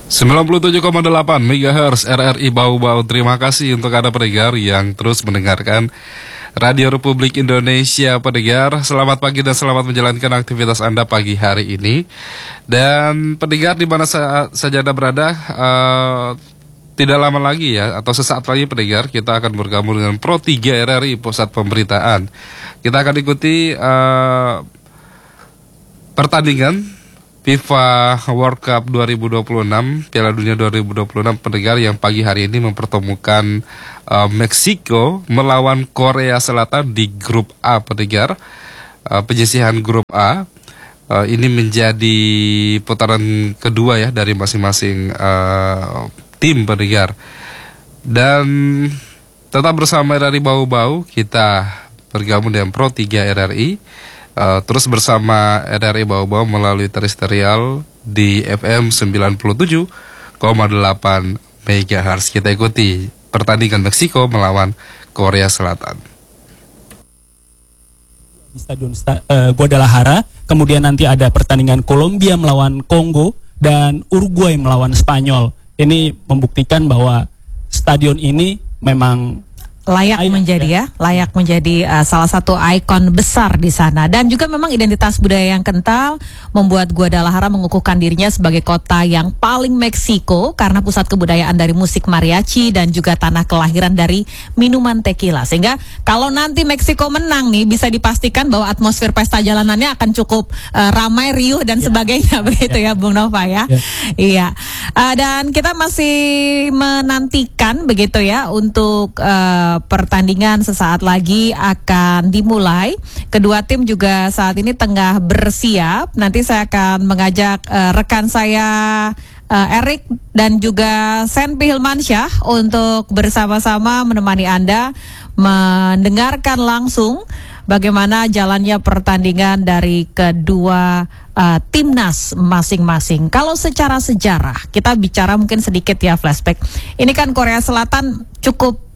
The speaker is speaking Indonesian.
97,8 MHz RRI Bau-Bau. Terima kasih untuk Anda pendengar yang terus mendengarkan Radio Republik Indonesia. Pendengar, selamat pagi dan selamat menjalankan aktivitas Anda pagi hari ini. Dan pendengar di mana saja Anda berada, tidak lama lagi ya, atau sesaat lagi pendengar, kita akan bergabung dengan Pro 3 RRI Pusat Pemberitaan. Kita akan ikuti pertandingan FIFA World Cup 2026, Piala Dunia 2026 pendengar, yang pagi hari ini mempertemukan Meksiko melawan Korea Selatan di grup A pendengar. Penyisihan grup A ini menjadi putaran kedua ya dari masing-masing tim pendengar. Dan tetap bersama RRI Bau-Bau, kita bergabung dengan Pro 3 RRI. Terus bersama RRI Bau-Bau melalui terestrial di FM 97,8 MHz. Kita ikuti pertandingan Meksiko melawan Korea Selatan di Stadion Guadalajara. Kemudian nanti ada pertandingan Kolombia melawan Kongo dan Uruguay melawan Spanyol. Ini membuktikan bahwa stadion ini memang layak menjadi salah satu ikon besar di sana, dan juga memang identitas budaya yang kental membuat Guadalajara mengukuhkan dirinya sebagai kota yang paling Meksiko karena pusat kebudayaan dari musik mariachi dan juga tanah kelahiran dari minuman tequila. Sehingga kalau nanti Meksiko menang nih, bisa dipastikan bahwa atmosfer pesta jalanannya akan cukup ramai, riuh dan sebagainya, begitu ya Bung Nova ya. Iya. Dan kita masih menantikan begitu ya untuk pertandingan sesaat lagi akan dimulai. Kedua tim juga saat ini tengah bersiap. Nanti saya akan mengajak rekan saya Erik dan juga Senpi Hilmansyah untuk bersama-sama menemani Anda mendengarkan langsung bagaimana jalannya pertandingan dari kedua timnas masing-masing. Kalau secara sejarah kita bicara mungkin sedikit ya flashback. Ini kan Korea Selatan cukup